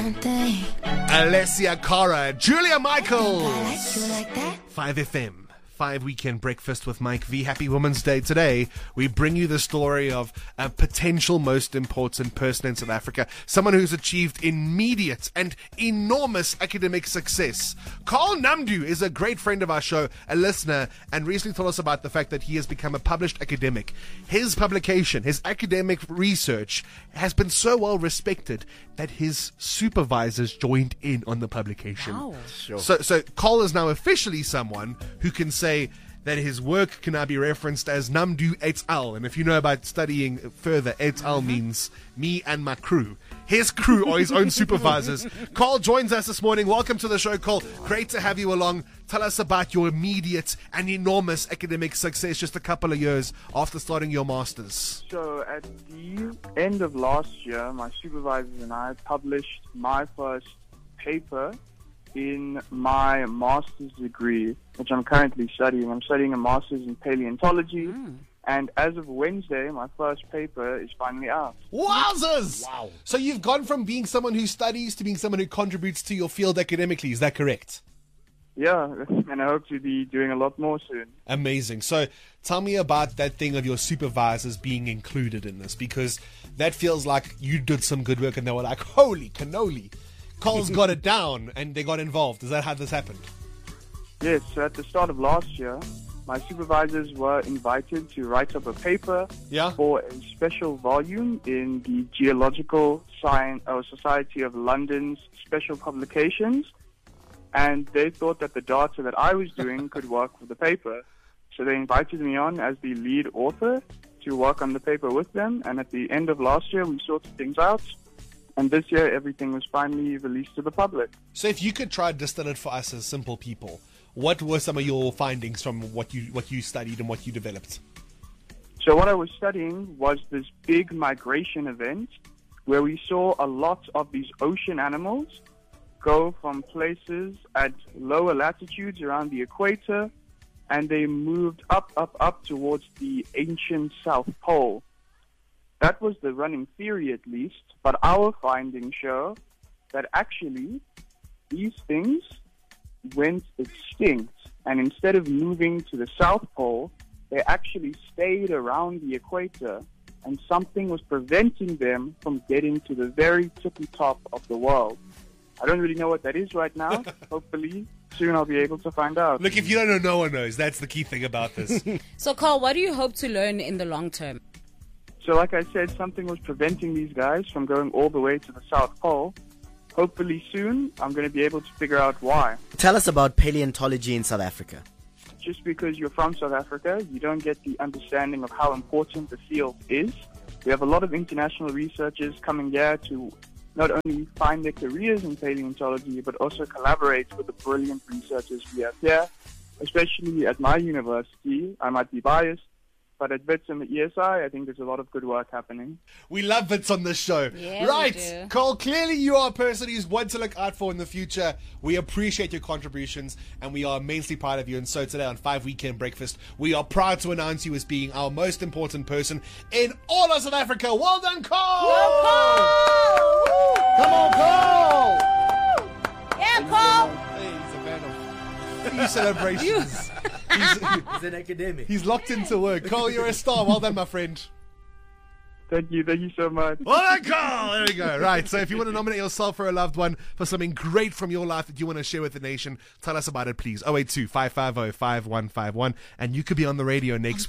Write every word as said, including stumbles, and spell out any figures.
Alessia Cara, Julia Michaels. I like you like that. five F M. Five Weekend Breakfast with Mike V. Happy Women's Day. Today, we bring you the story of a potential most important person in South Africa, someone who's achieved immediate and enormous academic success. Carl Namdu is a great friend of our show, a listener, and recently told us about the fact that he has become a published academic. His publication, his academic research, has been so well respected that his supervisors joined in on the publication. Wow. Sure. So, so Carl is now officially someone who can say that his work can now be referenced as Namdu et al. And if you know about studying further, et al. Means me and my crew. His crew are his own supervisors. Carl joins us this morning. Welcome to the show, Carl. Great to have you along. Tell us about your immediate and enormous academic success just a couple of years after starting your master's. So at the end of last year, my supervisors and I published my first paper in my master's degree, which I'm currently studying. I'm studying a master's in paleontology, mm. and as of Wednesday, my first paper is finally out. Wowzers! Wow. So you've gone from being someone who studies to being someone who contributes to your field academically, is that correct? Yeah, and I hope to be doing a lot more soon. Amazing. So tell me about that thing of your supervisors being included in this, because that feels like you did some good work and they were like, holy cannoli. Carl's got it down and they got involved. Is that how this happened? Yes, so at the start of last year, my supervisors were invited to write up a paper yeah. for a special volume in the Geological Science uh, Society of London's special publications, and they thought that the data that I was doing could work with the paper. So they invited me on as the lead author to work on the paper with them, and at the end of last year, we sorted things out. And this year, everything was finally released to the public. So if you could try to distill it for us as simple people, what were some of your findings from what you what you studied and what you developed? So what I was studying was this big migration event where we saw a lot of these ocean animals go from places at lower latitudes around the equator, and they moved up, up, up towards the ancient South Pole. That was the running theory, at least, but our findings show that actually these things went extinct, and instead of moving to the South Pole, they actually stayed around the equator, and something was preventing them from getting to the very tippy top of the world. I don't really know what that is right now. Hopefully, soon I'll be able to find out. Look, if you don't know, no one knows. That's the key thing about this. So, Carl, what do you hope to learn in the long term? So like I said, something was preventing these guys from going all the way to the South Pole. Hopefully soon, I'm going to be able to figure out why. Tell us about paleontology in South Africa. Just because you're from South Africa, you don't get the understanding of how important the field is. We have a lot of international researchers coming here to not only find their careers in paleontology, but also collaborate with the brilliant researchers we have here, especially at my university. I might be biased, but at Wits and the E S I, I think there's a lot of good work happening. We love Wits on this show. Yeah, right. we do. Carl, clearly you are a person who's one to look out for in the future. We appreciate your contributions and we are immensely proud of you. And so today on Five Weekend Breakfast, we are proud to announce you as being our most important person in all of South Africa. Well done, Carl! Well, Carl! Come on, Carl! Yeah, Carl! Hey, he's a man of few celebrations. He's, He's an academic. he's locked into work. Carl, you're a star. Well done, my friend. Thank you. Thank you so much. Well done, Carl. There we go. Right. So if you want to nominate yourself for a loved one, for something great from your life that you want to share with the nation, tell us about it, please. oh eight two, five five oh, five one five one. And you could be on the radio next week.